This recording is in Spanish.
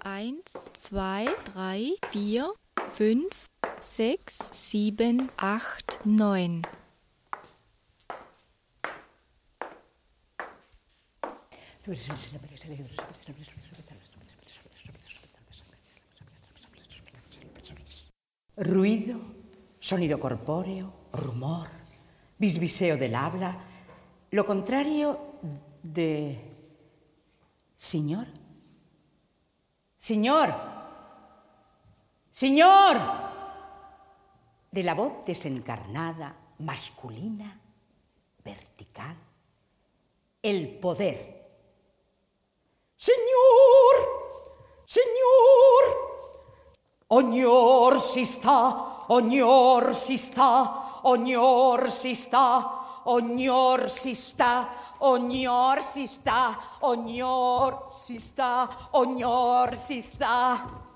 Eins, zwei, drei, vier, fünf, sechs, sieben, acht, neun. Ruido, sonido corpóreo, rumor, bisbiseo del habla, lo contrario de... ¿Señor? ¡Señor! ¡Señor! De la voz desencarnada, masculina, vertical, el poder. ¡Señor! ¡Señor! Oñor si sta, oñor si sta, oñor si sta, oñor si sta, oñor si sta, oñor si sta, oñor si sta.